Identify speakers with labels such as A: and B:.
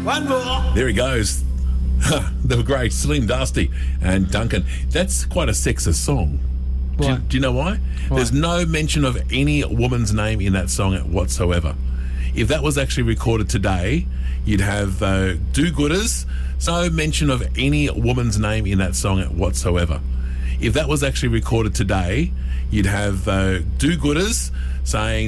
A: One more.
B: There he goes. They were great. Slim Dusty and Duncan. That's quite a sexist song.
C: Why?
B: Do you know why? There's no mention of any woman's name in that song whatsoever. If that was actually recorded today, you'd have do-gooders. No mention of any woman's name in that song whatsoever. If that was actually recorded today, you'd have do-gooders saying